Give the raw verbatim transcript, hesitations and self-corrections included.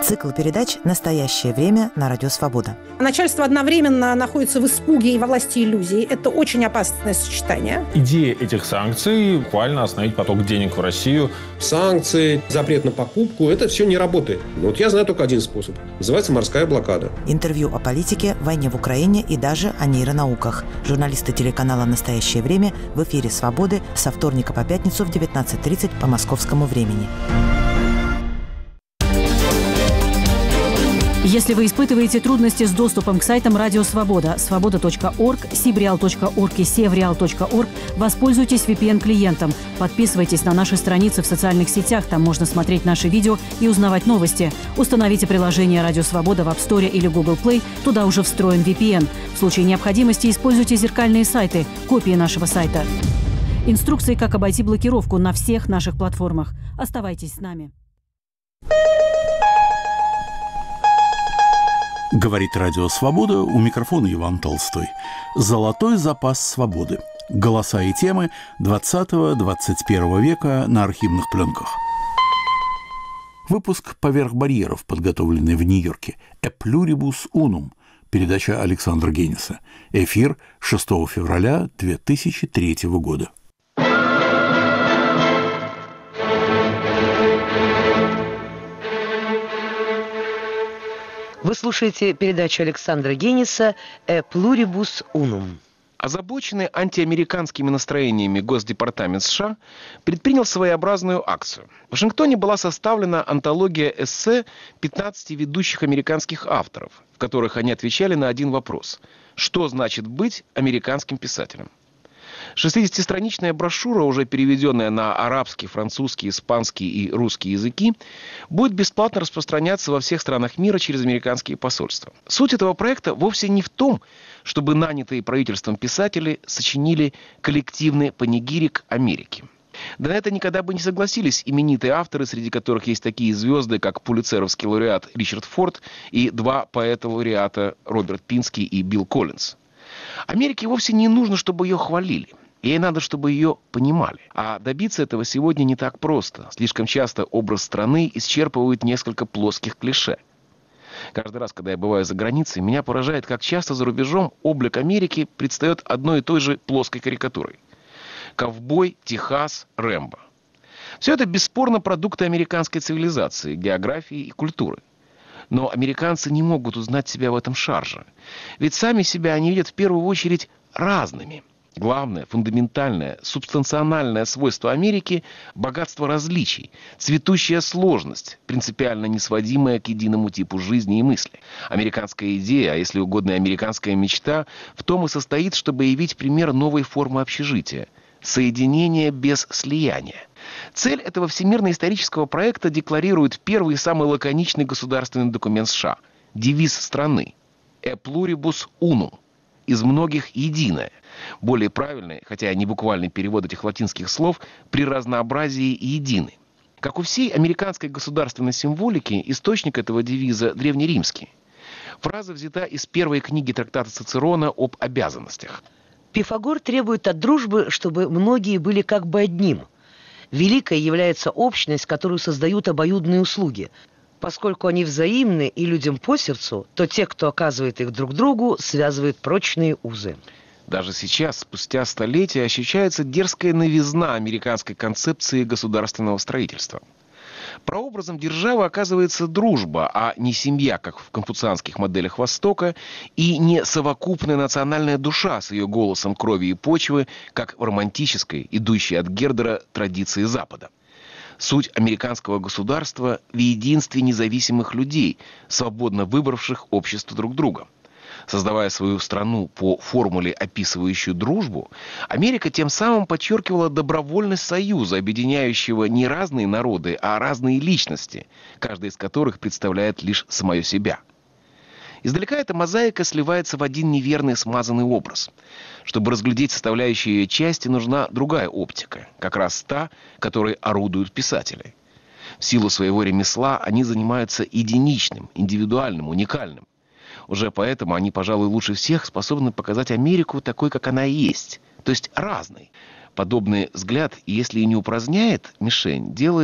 Цикл передач «Настоящее время» на Радио Свобода. Начальство одновременно находится в испуге и во власти иллюзий. Это очень опасное сочетание. Идея этих санкций – буквально остановить поток денег в Россию. Санкции, запрет на покупку – это все не работает. Но вот я знаю только один способ. Называется морская блокада. Интервью о политике, войне в Украине и даже о нейронауках. Журналисты телеканала «Настоящее время» в эфире «Свободы» со вторника по пятницу в девятнадцать тридцать по московскому времени. Если вы испытываете трудности с доступом к сайтам Радио Свобода, свобода точка орг, сибреал точка орг и севреал точка орг, воспользуйтесь ви пи эн-клиентом. Подписывайтесь на наши страницы в социальных сетях, там можно смотреть наши видео и узнавать новости. Установите приложение Радио Свобода в App Store или Google Play, туда уже встроен ви пи эн. В случае необходимости используйте зеркальные сайты, копии нашего сайта. Инструкции, как обойти блокировку на всех наших платформах. Оставайтесь с нами. Говорит Радио Свобода, у микрофона Иван Толстой. Золотой запас свободы. Голоса и темы двадцатого-двадцать первого века на архивных пленках. Выпуск «Поверх барьеров», подготовленный в Нью-Йорке. «E pluribus unum». Передача Александра Гениса. Эфир шестого февраля две тысячи третьего года. Вы слушаете передачу Александра Гениса «E pluribus unum». Озабоченный антиамериканскими настроениями Госдепартамент США предпринял своеобразную акцию. В Вашингтоне была составлена антология эссе пятнадцати ведущих американских авторов, в которых они отвечали на один вопрос: что значит быть американским писателем? шестидесятистраничная брошюра, уже переведенная на арабский, французский, испанский и русский языки, будет бесплатно распространяться во всех странах мира через американские посольства. Суть этого проекта вовсе не в том, чтобы нанятые правительством писатели сочинили коллективный панигирик Америки. Да на это никогда бы не согласились именитые авторы, среди которых есть такие звезды, как пулитцеровский лауреат Ричард Форд и два поэта-лауреата Роберт Пински и Билл Коллинз. Америке вовсе не нужно, чтобы ее хвалили. Ей надо, чтобы ее понимали. А добиться этого сегодня не так просто. Слишком часто образ страны исчерпывает несколько плоских клише. Каждый раз, когда я бываю за границей, меня поражает, как часто за рубежом облик Америки предстает одной и той же плоской карикатурой. Ковбой, Техас, Рэмбо. Все это бесспорно продукты американской цивилизации, географии и культуры. Но американцы не могут узнать себя в этом шарже. Ведь сами себя они видят в первую очередь разными. Главное, фундаментальное, субстанциональное свойство Америки – богатство различий, цветущая сложность, принципиально несводимая к единому типу жизни и мысли. Американская идея, а если угодно американская мечта, в том и состоит, чтобы явить пример новой формы общежития – соединение без слияния. Цель этого всемирно-исторического проекта декларирует первый и самый лаконичный государственный документ США – девиз страны «E pluribus unum» – «из многих единое». Более правильный, хотя не буквальный перевод этих латинских слов, «при разнообразии едины». Как у всей американской государственной символики, источник этого девиза древнеримский. Фраза взята из первой книги трактата Цицерона об обязанностях. Пифагор требует от дружбы, чтобы многие были как бы одним. Великой является общность, которую создают обоюдные услуги. Поскольку они взаимны и людям по сердцу, то те, кто оказывает их друг другу, связывают прочные узы. Даже сейчас, спустя столетия, ощущается дерзкая новизна американской концепции государственного строительства. Прообразом державы оказывается дружба, а не семья, как в конфуцианских моделях Востока, и не совокупная национальная душа с ее голосом крови и почвы, как в романтической, идущей от Гердера, традиции Запада. Суть американского государства в единстве независимых людей, свободно выбравших общество друг друга. Создавая свою страну по формуле, описывающей дружбу, Америка тем самым подчеркивала добровольность союза, объединяющего не разные народы, а разные личности, каждая из которых представляет лишь самое себя. Издалека эта мозаика сливается в один неверный смазанный образ. Чтобы разглядеть составляющие ее части, нужна другая оптика, как раз та, которой орудуют писатели. В силу своего ремесла они занимаются единичным, индивидуальным, уникальным. Уже поэтому они, пожалуй, лучше всех способны показать Америку такой, как она есть, то есть разной. Подобный взгляд, если и не упраздняет мишень, делает